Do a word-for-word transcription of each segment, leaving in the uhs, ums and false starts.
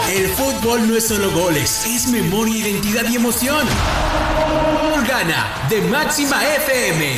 El fútbol no es solo goles, es memoria, identidad y emoción. Gana de Máxima F M.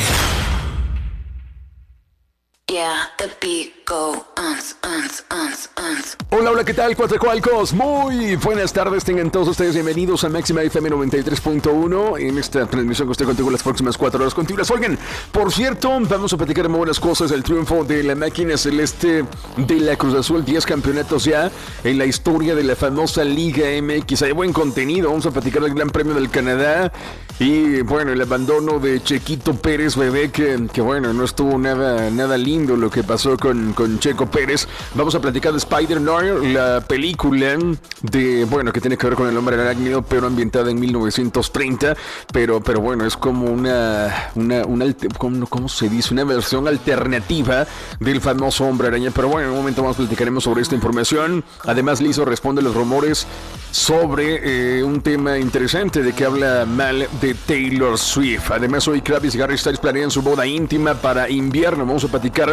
Yeah, the beat go uns, uns, uns, uns. Hola, hola, ¿qué tal, Cuatracualcos? Muy buenas tardes, tengan todos ustedes bienvenidos a Máxima F M noventa y tres punto uno en esta transmisión que estoy contigo las próximas cuatro horas contigo. Oigan, por cierto, vamos a platicar muy buenas cosas del triunfo de la máquina celeste de la Cruz Azul, diez campeonatos ya en la historia de la famosa Liga M X. Hay buen contenido, vamos a platicar del Gran Premio del Canadá y, bueno, el abandono de Chequito Pérez, bebé, que, que bueno, no estuvo nada, nada lindo lo que pasó con, con Checo Pérez. Vamos a platicar de Spider-Noir, la película de, bueno, que tiene que ver con el hombre arácnido, pero ambientada en mil novecientos treinta, pero, pero bueno, es como una, una, una ¿cómo, ¿cómo se dice? Una versión alternativa del famoso hombre araña, pero bueno, en un momento más platicaremos sobre esta información. Además, Lizzo responde a los rumores sobre eh, un tema interesante de que habla mal de Taylor Swift. Además, hoy Travis y Harry Styles planean su boda íntima para invierno. Vamos a platicar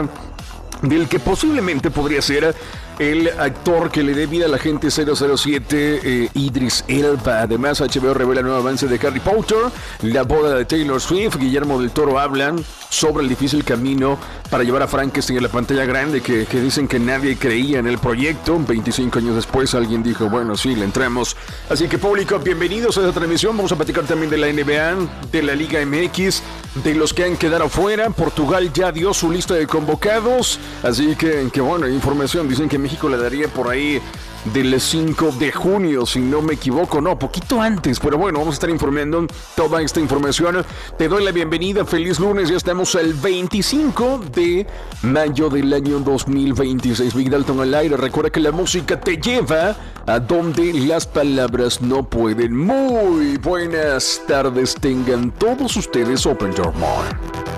del que posiblemente podría ser el actor que le dé vida a la gente cero cero siete, eh, Idris Elba. Además, H B O revela nuevo avance de Harry Potter, la boda de Taylor Swift. Guillermo del Toro hablan sobre el difícil camino para llevar a Frankenstein a la pantalla grande, que, que dicen que nadie creía en el proyecto. veinticinco años después alguien dijo, bueno, sí, le entramos. Así que, público, bienvenidos a esta transmisión. Vamos a platicar también de la N B A, de la Liga M X, de los que han quedado fuera. Portugal ya dio su lista de convocados, así que, que bueno, información. Dicen que México le daría por ahí del cinco de junio, si no me equivoco, no, poquito antes, pero bueno, vamos a estar informando toda esta información. Te doy la bienvenida, feliz lunes, ya estamos el veinticinco de mayo del año dos mil veintiséis. Big Dalton al aire. Recuerda que la música te lleva a donde las palabras no pueden. Muy buenas tardes tengan todos ustedes. Open your mind.